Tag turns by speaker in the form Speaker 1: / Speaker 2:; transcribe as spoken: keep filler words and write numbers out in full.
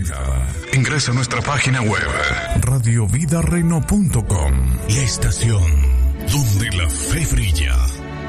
Speaker 1: Vida. Ingresa a nuestra página web radio vida reno punto com. La estación donde la fe brilla.